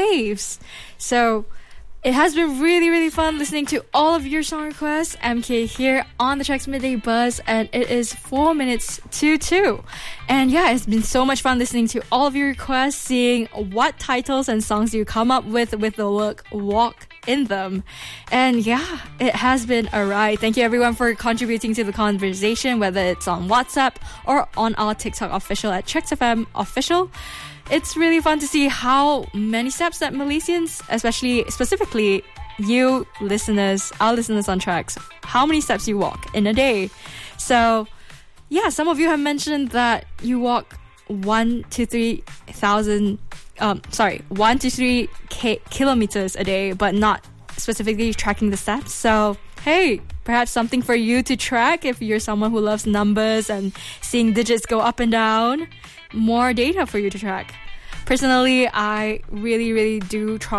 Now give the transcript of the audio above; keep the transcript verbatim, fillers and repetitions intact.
waves. So it has been really, really fun listening to all of your song requests. M K here on the Trax Midday Buzz, and it is four minutes to two. And yeah, it's been so much fun listening to all of your requests, seeing what titles and songs you come up with with the look walk in them. And yeah, it has been a ride. Thank you everyone for contributing to the conversation, whether it's on WhatsApp or on our TikTok official at Trax F M official. It's really fun to see how many steps that Malaysians, especially specifically you listeners, our listeners on Trax, how many steps you walk in a day. So yeah, some of you have mentioned that you walk one to three thousand, um, sorry, one to three k- kilometers a day, but not specifically tracking the steps. So hey, perhaps something for you to track if you're someone who loves numbers and seeing digits go up and down. More data for you to track. Personally, I really, really do try